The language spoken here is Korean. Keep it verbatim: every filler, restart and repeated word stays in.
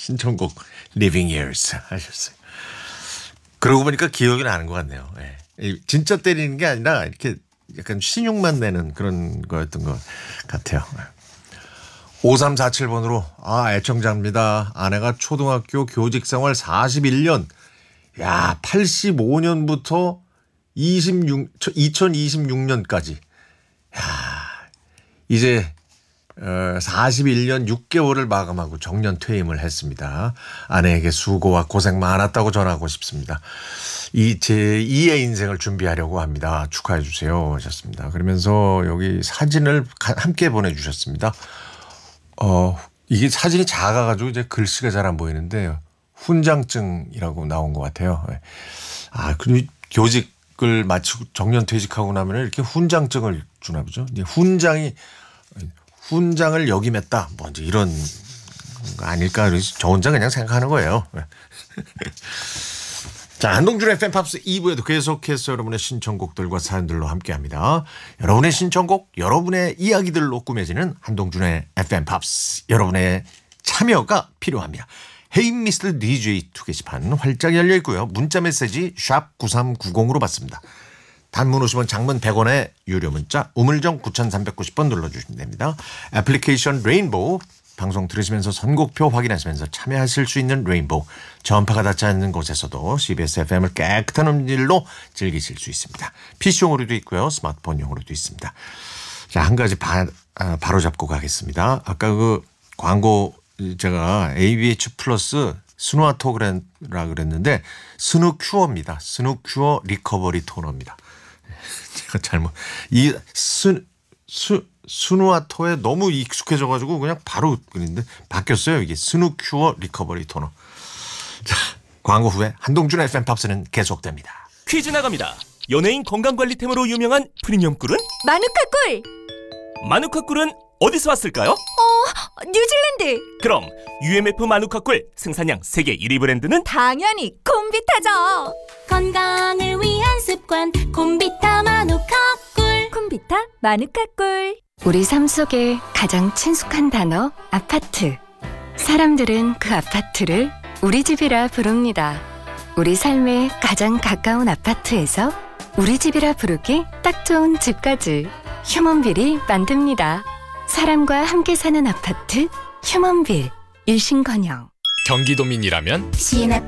신청곡 Living Years 하셨어요. 그러고 보니까 기억이 나는 것 같네요. 예. 진짜 때리는 게 아니라 이렇게 약간 신용만 내는 그런 거였던 것 같아요. 오삼사칠 번으로 아 애청자입니다. 아내가 초등학교 교직 생활 사십일 년 야 팔십오 년부터 이십육, 이천이십육 년까지 야 이제 사십일 년 육 개월을 마감하고 정년 퇴임을 했습니다. 아내에게 수고와 고생 많았다고 전하고 싶습니다. 이 제이의 인생을 준비하려고 합니다. 축하해 주세요 하셨습니다. 그러면서 여기 사진을 함께 보내주셨습니다. 어 이게 사진이 작아가지고 이제 글씨가 잘 안 보이는데 훈장증이라고 나온 것 같아요. 아 그리고 교직을 마치고 정년 퇴직하고 나면 이렇게 훈장증을 주나 보죠. 이제 훈장이 훈장을 역임했다. 뭐 이제 이런 거 아닐까. 저 혼자 그냥 생각하는 거예요. 자, 한동준의 팬팝스 이 부에도 계속해서 여러분의 신청곡들과 사연들로 함께합니다. 여러분의 신청곡, 여러분의 이야기들로 꾸며지는 한동준의 팬팝스. 여러분의 참여가 필요합니다. Hey 미스터 디제이 투 게시판 활짝 열려 있고요. 문자 메시지 샵 구삼구공으로 받습니다. 단문 오십 원, 장문 백 원의 유료 문자 우물정 구삼구공 번 눌러주시면 됩니다. 애플리케이션 레인보우 방송 들으시면서 선곡표 확인하시면서 참여하실 수 있는 레인보우 전파가 닿지 않는 곳에서도 씨비에스 에프엠을 깨끗한 음질로 즐기실 수 있습니다. 피씨용으로도 있고요. 스마트폰용으로도 있습니다. 자, 한 가지 바, 아, 바로 잡고 가겠습니다. 아까 그 광고 제가 에이비에이치 플러스 스누아토그라 그랬는데 스누큐어입니다. 스누큐어 리커버리 토너입니다. 제가 잘못 이 스, 스, 스누아토에 너무 익숙해져가지고 그냥 바로 그랬는데 바뀌었어요. 이게 스누큐어 리커버리 토너. 자, 광고 후에 한동준의 팬팝스는 계속됩니다. 퀴즈 나갑니다. 연예인 건강관리템으로 유명한 프리미엄 꿀은? 마누카 꿀! 마누카 꿀은 어디서 왔을까요? 어, 뉴질랜드! 그럼 유엠에프 마누카 꿀 생산량 세계 일 위 브랜드는? 당연히 콤비타죠! 건강을 위한 습관 콤비타 마누카 꿀. 콤비타 마누카 꿀. 우리 삶 속에 가장 친숙한 단어 아파트. 사람들은 그 아파트를 우리 집이라 부릅니다. 우리 삶에 가장 가까운 아파트에서 우리 집이라 부르기 딱 좋은 집까지 휴먼빌이 만듭니다. 사람과 함께 사는 아파트 휴먼빌. 일신건영. 경기도민이라면 시내